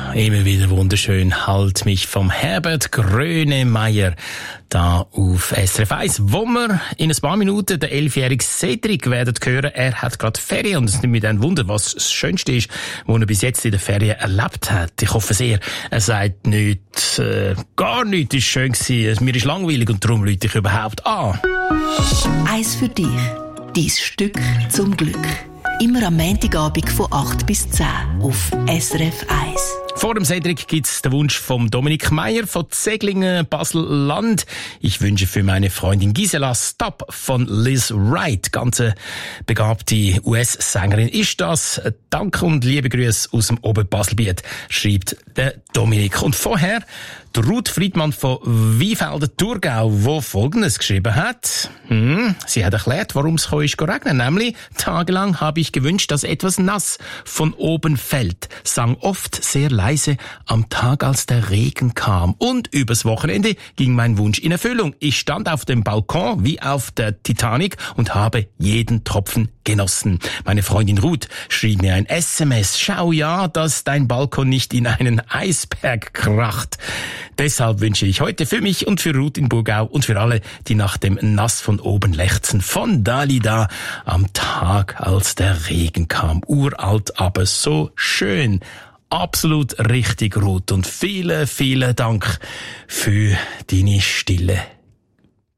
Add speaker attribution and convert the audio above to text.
Speaker 1: immer wieder wunderschön. Halt mich vom Herbert Grönemeyer da auf SRF 1, wo wir in ein paar Minuten den 11-jährigen Cedric werden hören. Er hat gerade Ferien und es nimmt mich dann Wunder, was das Schönste ist, was er bis jetzt in den Ferien erlebt hat. Ich hoffe sehr, er sagt nichts, gar nichts ist schön gewesen. Mir ist langweilig und darum rufe ich überhaupt an.
Speaker 2: Eins für dich, dein Stück zum Glück. Immer am Montagabend von 8 bis 10 auf SRF 1.
Speaker 1: Vor dem Cedric gibt's den Wunsch vom Dominik Meier von Zeglingen, Basel-Land. Ich wünsche für meine Freundin Gisela Stop von Liz Wright. Ganz begabte US-Sängerin ist das. Danke und liebe Grüße aus dem Oberbaselbiet, schreibt der Dominik. Und vorher der Ruth Friedmann von Weinfelden-Thurgau, wo Folgendes geschrieben hat. Sie hat erklärt, warum es regnen. Nämlich, tagelang habe ich gewünscht, dass etwas nass von oben fällt. Sang oft sehr leise am Tag, als der Regen kam. Und übers Wochenende ging mein Wunsch in Erfüllung. Ich stand auf dem Balkon wie auf der Titanic und habe jeden Tropfen genossen. Meine Freundin Ruth schrieb mir ein SMS. Schau ja, dass dein Balkon nicht in einen Eisberg kracht. Deshalb wünsche ich heute für mich und für Ruth in Burgau und für alle, die nach dem Nass von oben lechzen, von Dalida am Tag, als der Regen kam. Uralt, aber so schön. Absolut richtig, Ruth. Und vielen, vielen Dank für deine Stille.